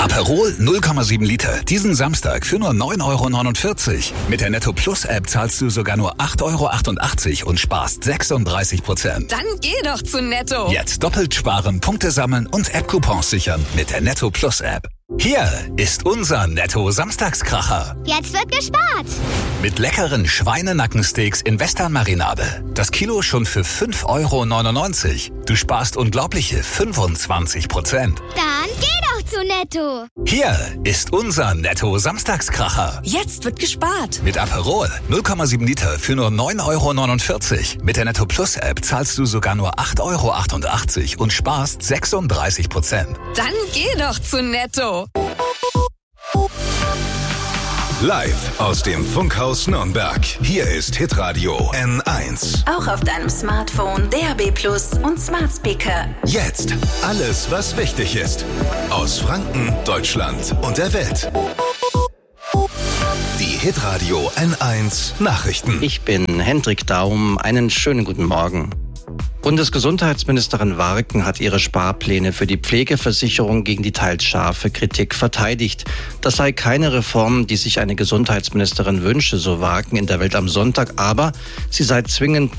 Aperol 0,7 Liter. Diesen Samstag für nur 9,49 €. Mit der Netto Plus App zahlst du sogar nur 8,88 € und sparst 36%. Dann geh doch zu Netto. Jetzt doppelt sparen, Punkte sammeln und App-Coupons sichern mit der Netto Plus App. Hier ist unser Netto Samstagskracher. Jetzt wird gespart. Mit leckeren Schweinenackensteaks in Western-Marinade. Das Kilo schon für 5,99 €. Du sparst unglaubliche 25%. Dann geh doch zu Netto. Hier ist unser Netto Samstagskracher. Jetzt wird gespart. Mit Aperol 0,7 Liter für nur 9,49 €. Mit der Netto Plus App zahlst du sogar nur 8,88 € und sparst 36%. Dann geh doch zu Netto. Live aus dem Funkhaus Nürnberg. Hier ist Hitradio N1. Auch auf deinem Smartphone, DAB+ und Smart Speaker. Jetzt alles, was wichtig ist. Aus Franken, Deutschland und der Welt. Die Hitradio N1 Nachrichten. Ich bin Hendrik Daum. Einen schönen guten Morgen. Bundesgesundheitsministerin Warken hat ihre Sparpläne für die Pflegeversicherung gegen die teils scharfe Kritik verteidigt. Das sei keine Reform, die sich eine Gesundheitsministerin wünsche, so Warken in der Welt am Sonntag, aber sie sei zwingend